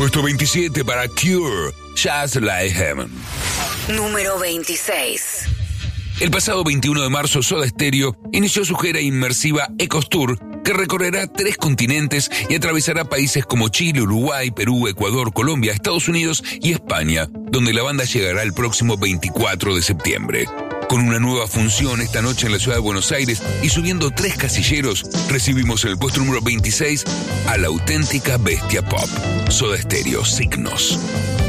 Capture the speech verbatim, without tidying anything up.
Puesto veintisiete para Cure, Just Like Heaven. Número veintiséis. El pasado veintiuno de marzo, Soda Stereo inició su gira inmersiva Ecos Tour, que recorrerá tres continentes y atravesará países como Chile, Uruguay, Perú, Ecuador, Colombia, Estados Unidos y España, donde la banda llegará el próximo veinticuatro de septiembre. Con una nueva función esta noche en la ciudad de Buenos Aires y subiendo tres casilleros, recibimos en el puesto número veintiséis a la auténtica bestia pop, Soda Stereo, Signos.